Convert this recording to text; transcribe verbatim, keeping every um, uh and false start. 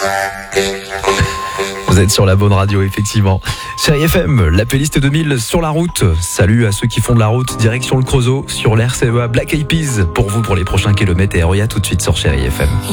Vous êtes sur la bonne radio, effectivement. Chérie F M, la playlist deux mille sur la route. Salut à ceux qui font de la route, direction le Creusot, sur l'R C E A Black Eyed Peas. Pour vous, pour les prochains kilomètres, et Roya tout de suite sur Chérie F M.